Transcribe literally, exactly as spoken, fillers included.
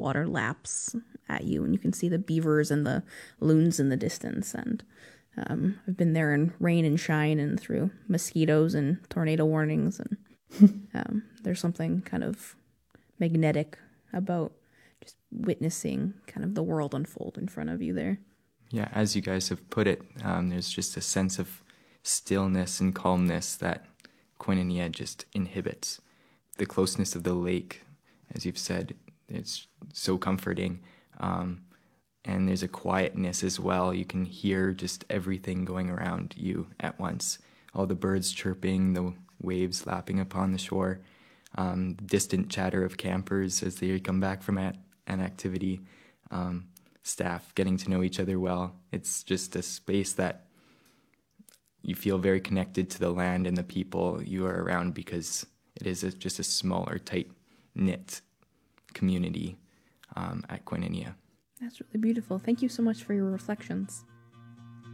water laps at you, and you can see the beavers and the loons in the distance. And um, I've been there in rain and shine and through mosquitoes and tornado warnings. And um, there's something kind of magnetic about just witnessing kind of the world unfold in front of you there. Yeah, as you guys have put it, um, there's just a sense of stillness and calmness that Koinonia just inhibits. The closeness of the lake, as you've said, it's so comforting. Um, and there's a quietness as well. You can hear just everything going around you at once. All the birds chirping, the waves lapping upon the shore, um, distant chatter of campers as they come back from at, an activity, um, staff getting to know each other well. It's just a space that you feel very connected to the land and the people you are around, because it is a, just a smaller, tight-knit community um, at Koinonia. That's really beautiful. Thank you so much for your reflections.